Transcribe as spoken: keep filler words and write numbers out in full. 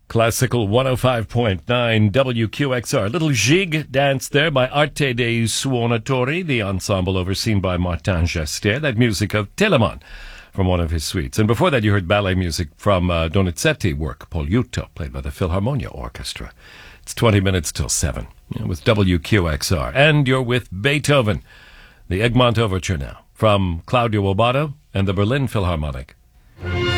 Classical one oh five point nine W Q X R. Little Gigue dance there by Arte dei Suonatori, the ensemble overseen by Martin Gester. That music of Telemann from one of his suites. And before that, you heard ballet music from uh, Donizetti work, Poliuto, played by the Philharmonia Orchestra. It's twenty minutes till seven you know, with W Q X R. And you're with Beethoven, the Egmont Overture now, from Claudio Abbado and the Berlin Philharmonic.